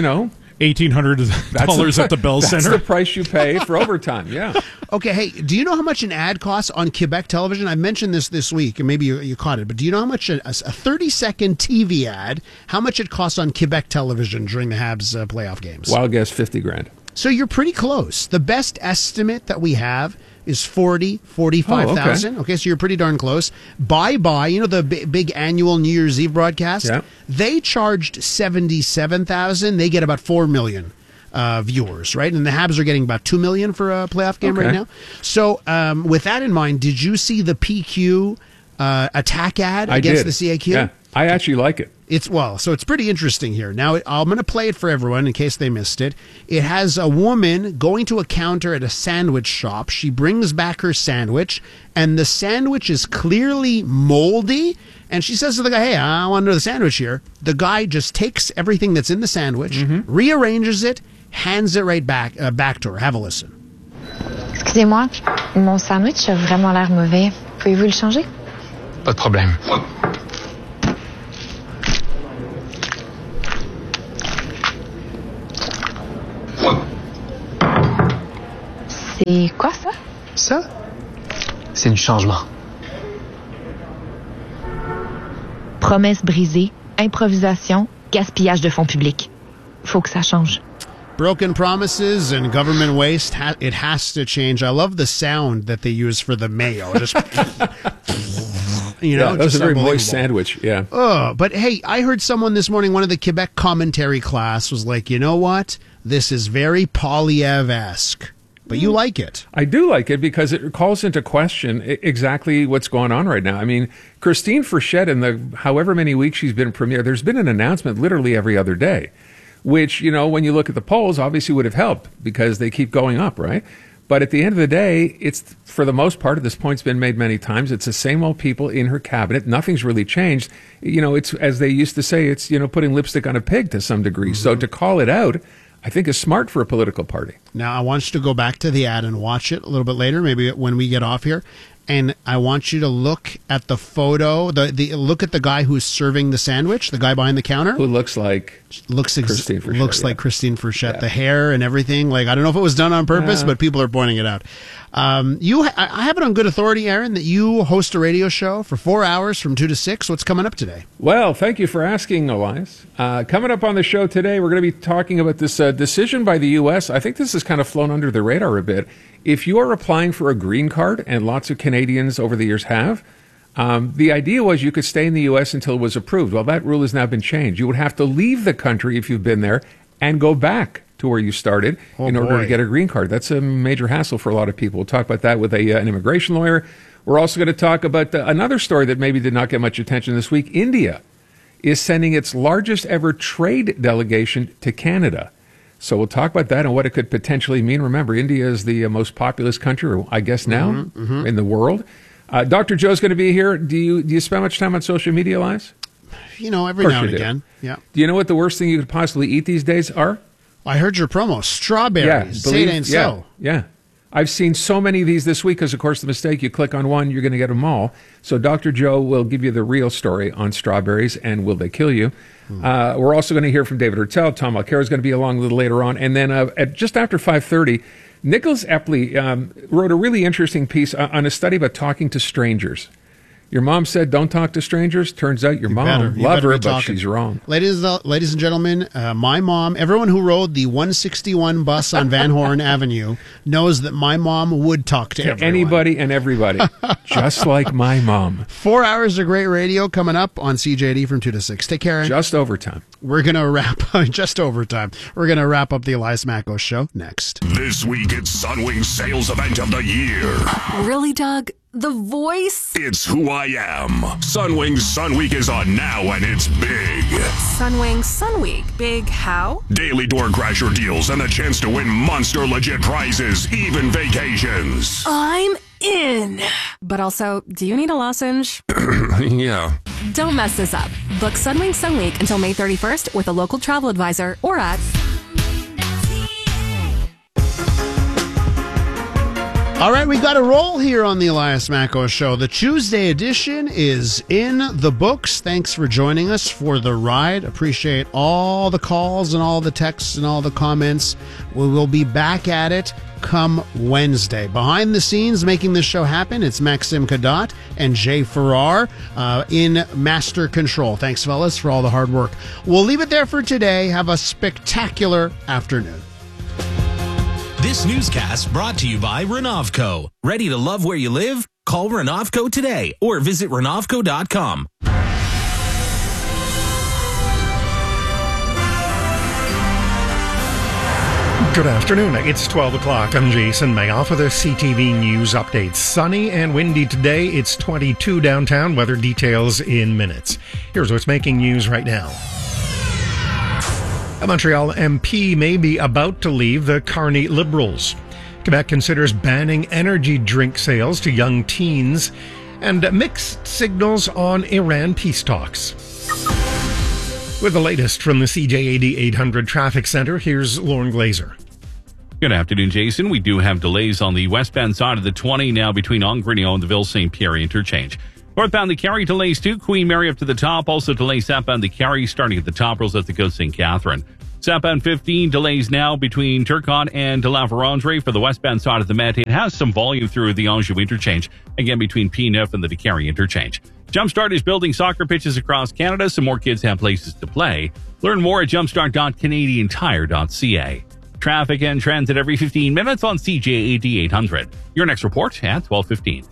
$1,800 at the Bell Center. That's the price you pay for overtime, yeah. Okay, hey, do you know how much an ad costs on Quebec television? I mentioned this week, and maybe you caught it, but do you know how much a 30-second TV ad, how much it costs on Quebec television during the Habs playoff games? Wild guess, $50,000. So you're pretty close. The best estimate that we have is 45,000. Okay, so you're pretty darn close. Bye, the big annual New Year's Eve broadcast? Yeah. They charged 77,000. They get about 4 million. viewers, right? And the Habs are getting about 2 million for a playoff game right now. So with that in mind, did you see the PQ attack ad against the CAQ? Yeah, I actually like it. So it's pretty interesting here. Now, I'm going to play it for everyone in case they missed it. It has a woman going to a counter at a sandwich shop. She brings back her sandwich, and the sandwich is clearly moldy. And she says to the guy, hey, I want another sandwich here. The guy just takes everything that's in the sandwich, rearranges it, hands it right back to her. Have a listen. Excusez-moi, mon sandwich a vraiment l'air mauvais. Pouvez-vous le changer? Pas de problème. C'est quoi ça? Ça? C'est du changement. Promesse brisée, improvisation, gaspillage de fonds publics. Faut que ça change. Broken promises and government waste, it has to change. I love the sound that they use for the mayo. Just, that was a very moist sandwich. Yeah. But hey, I heard someone this morning, one of the Quebec commentary class was like, you know what? This is very Poilievre-esque. But you like it. I do like it because it calls into question exactly what's going on right now. I mean, Christine Frechette, in the however many weeks she's been premier, there's been an announcement literally every other day, which, when you look at the polls, obviously would have helped because they keep going up, right? But at the end of the day, it's, for the most part, this point's been made many times, it's the same old people in her cabinet. Nothing's really changed. It's, as they used to say, it's, putting lipstick on a pig to some degree. So to call it out, I think is smart for a political party. Now, I want you to go back to the ad and watch it a little bit later, maybe when we get off here. And I want you to look at the photo, look at the guy who's serving the sandwich, the guy behind the counter. Who looks like Christine Frechette. Like Christine Frechette. Yeah. The hair and everything. Like, I don't know if it was done on purpose, but people are pointing it out. I have it on good authority, Aaron, that you host a radio show for 4 hours from 2 to 6. What's coming up today? Well, thank you for asking, Elias. Coming up on the show today, we're going to be talking about this decision by the U.S. I think this has kind of flown under the radar a bit. If you are applying for a green card, and lots of Canadians over the years have, the idea was you could stay in the U.S. until it was approved. Well, that rule has now been changed. You would have to leave the country if you've been there and go back to where you started in order to get a green card. That's a major hassle for a lot of people. We'll talk about that with an immigration lawyer. We're also going to talk about another story that maybe did not get much attention this week. India is sending its largest ever trade delegation to Canada. So we'll talk about that and what it could potentially mean. Remember, India is the most populous country, I guess now, in the world. Dr. Joe's going to be here. Do you spend much time on social media, Elias? Every now and again. Yeah. Do you know what the worst thing you could possibly eat these days are? I heard your promo. Strawberries. Say it ain't so. Yeah. I've seen so many of these this week because, of course, the mistake, you click on one, you're going to get them all. So Dr. Joe will give you the real story on strawberries and will they kill you. We're also going to hear from David Hertel. Tom Alcara is going to be along a little later on. And then at just after 5:30, Nicholas Epley wrote a really interesting piece on a study about talking to strangers. Your mom said, don't talk to strangers. Turns out your mom loved her, but she's wrong. Ladies and gentlemen, my mom, everyone who rode the 161 bus on Van Horn Avenue knows that my mom would talk to everyone. Anybody and everybody, just like my mom. 4 hours of great radio coming up on CJD from 2 to 6. Take care. Just overtime. We're going to just overtime. We're going to wrap up the Elias Macko Show next. This week, it's Sunwing Sales Event of the Year. Really, Doug? The voice? It's who I am. Sunwing Sun Week is on now, and it's big. Sunwing Sun Week. Big how? Daily door crasher deals and a chance to win monster legit prizes, even vacations. I'm in. But also, do you need a lozenge? Yeah. Don't mess this up. Book Sunwing Sun Week until May 31st with a local travel advisor or at... All right, we got a roll here on the Elias Macko Show. The Tuesday edition is in the books. Thanks for joining us for the ride. Appreciate all the calls and all the texts and all the comments. We will be back at it come Wednesday. Behind the scenes, making this show happen, it's Maxim Kadot and Jay Farrar in master control. Thanks, fellas, for all the hard work. We'll leave it there for today. Have a spectacular afternoon. This newscast brought to you by Renovco. Ready to love where you live? Call Renovco today or visit Renovco.com. Good afternoon. It's 12 o'clock. I'm Jason Mayoff with a CTV News update. Sunny and windy today. It's 22 downtown. Weather details in minutes. Here's what's making news right now. A Montreal MP may be about to leave the Carney Liberals. Quebec considers banning energy drink sales to young teens, and mixed signals on Iran peace talks. With the latest from the CJAD 800 Traffic Center, here's Lauren Glazer. Good afternoon, Jason. We do have delays on the westbound side of the 20 now between Ongrignon and the Ville-St. Pierre interchange. Northbound the Carrie delays too. Queen Mary up to the top. Also delays southbound the Carrie starting at the top rails at the Côte St. Catherine. Southbound 15 delays now between Turcotte and de la Vérendrye for the westbound side of the Met. It has some volume through the Anjou interchange, again between P9 and the DeCarry interchange. Jumpstart is building soccer pitches across Canada so more kids have places to play. Learn more at jumpstart.canadiantire.ca. Traffic and transit every 15 minutes on CJAD 800. Your next report at 12:15.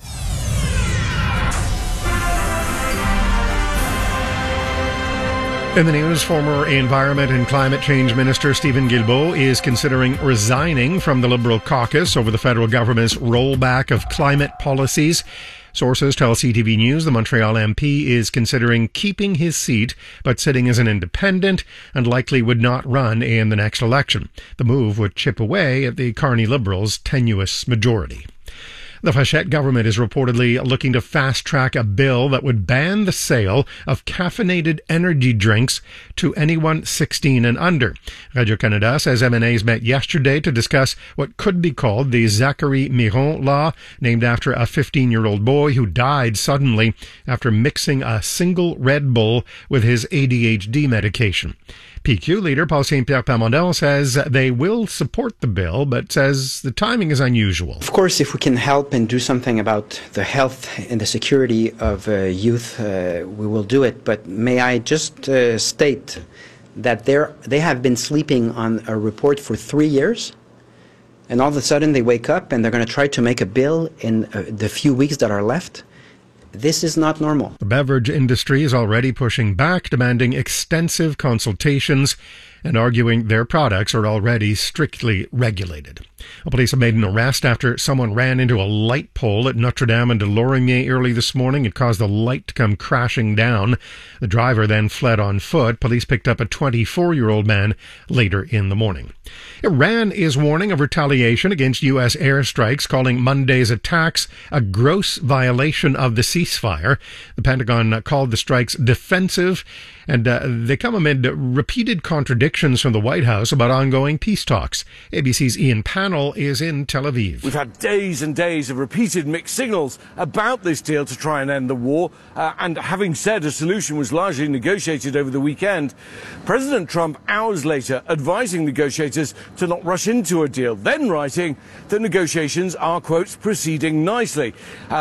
In the news, former Environment and Climate Change Minister Stephen Guilbeault is considering resigning from the Liberal caucus over the federal government's rollback of climate policies. Sources tell CTV News the Montreal MP is considering keeping his seat, but sitting as an independent and likely would not run in the next election. The move would chip away at the Carney Liberals' tenuous majority. The Fachette government is reportedly looking to fast-track a bill that would ban the sale of caffeinated energy drinks to anyone 16 and under. Radio-Canada says MNAs met yesterday to discuss what could be called the Zachary Miron Law, named after a 15-year-old boy who died suddenly after mixing a single Red Bull with his ADHD medication. PQ leader Paul Saint-Pierre Plamondon says they will support the bill, but says the timing is unusual. Of course, if we can help and do something about the health and the security of youth, we will do it. But may I just state that they have been sleeping on a report for 3 years, and all of a sudden they wake up and they're going to try to make a bill in the few weeks that are left. This is not normal. The beverage industry is already pushing back, demanding extensive consultations and arguing their products are already strictly regulated. Police have made an arrest after someone ran into a light pole at Notre Dame and de Lorimier early this morning. It caused the light to come crashing down. The driver then fled on foot. Police picked up a 24-year-old man later in the morning. Iran is warning of retaliation against U.S. airstrikes, calling Monday's attacks a gross violation of the ceasefire. The Pentagon called the strikes defensive, and they come amid repeated contradictions from the White House about ongoing peace talks. ABC's Ian Pannell is in Tel Aviv. We've had days and days of repeated mixed signals about this deal to try and end the war, and having said a solution was largely negotiated over the weekend, President Trump hours later advising negotiators to not rush into a deal, then writing that negotiations are, quote, proceeding nicely.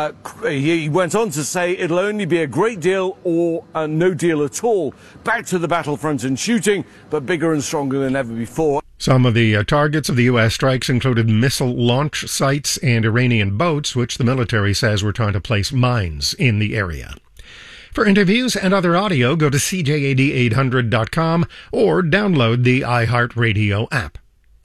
He went on to say it'll only be a great deal or no deal at all. Back to the battlefront and shooting, but bigger and stronger than ever before. Some of the targets of the U.S. strikes included missile launch sites and Iranian boats, which the military says were trying to place mines in the area. For interviews and other audio, go to CJAD800.com or download the iHeartRadio app.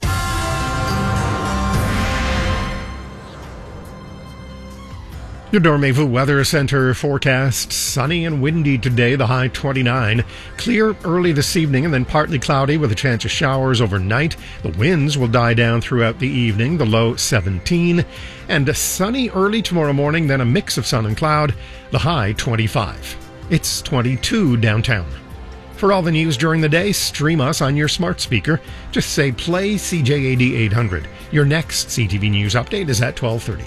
Your Dormez-vous Weather Center forecast: sunny and windy today, the high 29. Clear early this evening and then partly cloudy with a chance of showers overnight. The winds will die down throughout the evening, the low 17. And sunny early tomorrow morning, then a mix of sun and cloud, the high 25. It's 22 downtown. For all the news during the day, stream us on your smart speaker. Just say play CJAD 800. Your next CTV News update is at 12:30.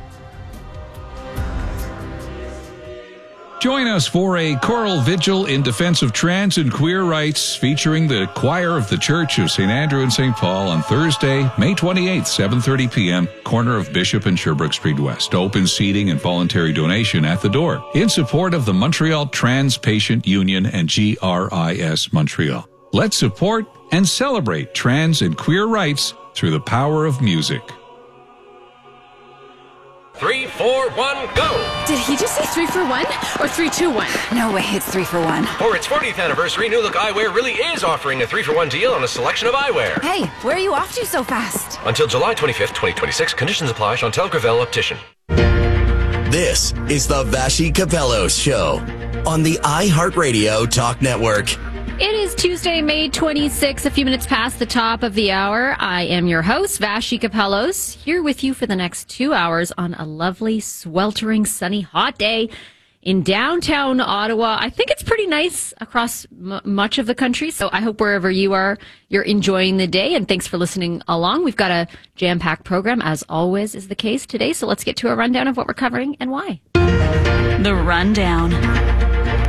Join us for a choral vigil in defense of trans and queer rights featuring the choir of the Church of St. Andrew and St. Paul on Thursday, May 28th, 7:30 p.m., corner of Bishop and Sherbrooke Street West. Open seating and voluntary donation at the door in support of the Montreal Trans Patient Union and GRIS Montreal. Let's support and celebrate trans and queer rights through the power of music. 3, 4, 1, go! Did he just say 3 for 1 or 3, 2, 1? No way, it's 3 for 1. For its 40th anniversary, New Look Eyewear really is offering a 3 for 1 deal on a selection of eyewear. Hey, where are you off to so fast? Until July 25th, 2026. Conditions apply. Chantel Gravel, Optician. This is the Vashi Capellos Show on the iHeartRadio Talk Network. It is Tuesday, May 26, a few minutes past the top of the hour. I am your host, Vashi Capellos, here with you for the next 2 hours on a lovely, sweltering, sunny, hot day in downtown Ottawa. I think it's pretty nice across much of the country, so I hope wherever you are, you're enjoying the day, and thanks for listening along. We've got a jam-packed program, as always is the case today, so let's get to a rundown of what we're covering and why. The Rundown.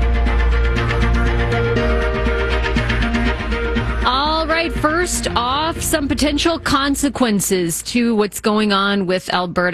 All right, first off, some potential consequences to what's going on with Alberta.